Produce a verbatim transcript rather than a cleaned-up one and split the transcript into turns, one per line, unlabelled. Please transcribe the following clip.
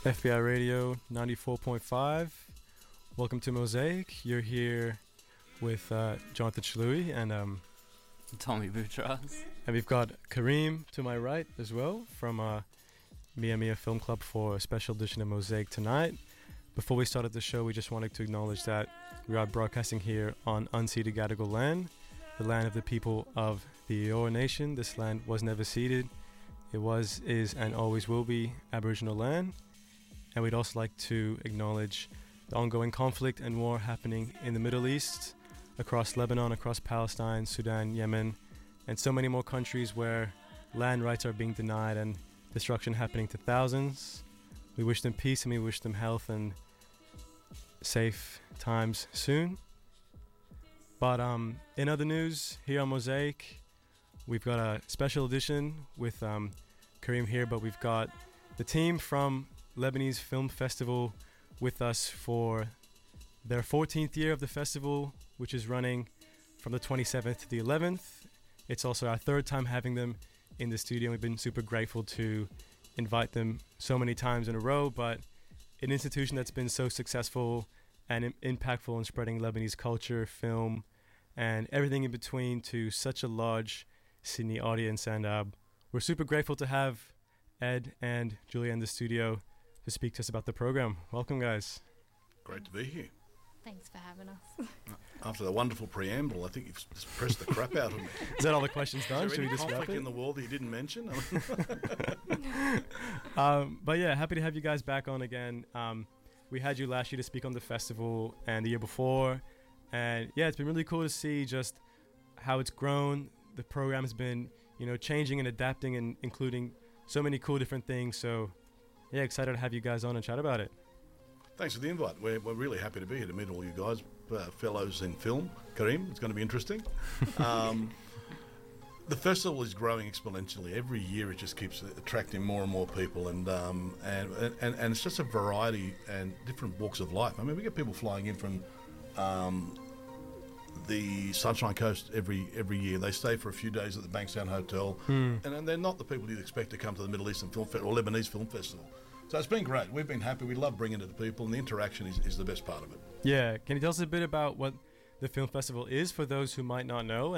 F B I Radio ninety-four point five. Welcome to Mosaic. You're here with uh, Jonathan Chalui and um,
Tommy Boutros.
And we've got Kareem to my right as well from uh, Mia Mia Film Club for a special edition of Mosaic tonight. Before we started the show, we just wanted to acknowledge that we are broadcasting here on unceded Gadigal land, the land of the people of the Eora Nation. This land was never ceded. It was, is, and always will be Aboriginal land. And we'd also like to acknowledge the ongoing conflict and war happening in the Middle East, across Lebanon, across Palestine, Sudan, Yemen, and so many more countries where land rights are being denied and destruction happening to thousands. We wish them peace and we wish them health and safe times soon. But um, in other news, here on Mosaic, we've got a special edition with um, Kareem here, but we've got the team from Lebanese Film Festival with us for their fourteenth year of the festival, which is running from the twenty-seventh to the eleventh. It's also our third time having them in the studio. We've been super grateful to invite them so many times in a row, but an institution that's been so successful and im- impactful in spreading Lebanese culture, film, and everything in between to such a large Sydney audience. And uh, we're super grateful to have Ed and Julia in the studio to speak to us about the program. Welcome, guys.
Great to be here.
Thanks for having us.
After the wonderful preamble, I think you've just pressed the crap out of me.
Is that all the questions done?
Is there
Should
any
we just wrap
conflict
it?
in the world that you didn't mention?
um, but yeah, happy to have you guys back on again. Um, we had you last year to speak on the festival and the year before. And yeah, it's been really cool to see just how it's grown. The program has been, you know, changing and adapting and including so many cool different things. So yeah, excited to have you guys on and chat about it.
Thanks for the invite. We're, we're really happy to be here to meet all you guys, uh, fellows in film. Kareem, it's going to be interesting. Um, the festival is growing exponentially. Every year it just keeps attracting more and more people, and um, and, and and it's just a variety and different walks of life. I mean, we get people flying in from um, the Sunshine Coast every every year. They stay for a few days at the Bankstown Hotel,
Hmm.
and, and they're not the people you'd expect to come to the Middle Eastern Film Festival or Lebanese Film Festival. So it's been great. We've been happy. We love bringing it to people, and the interaction is, is the best part of it.
Yeah, can you tell us a bit about what the film festival is for those who might not know?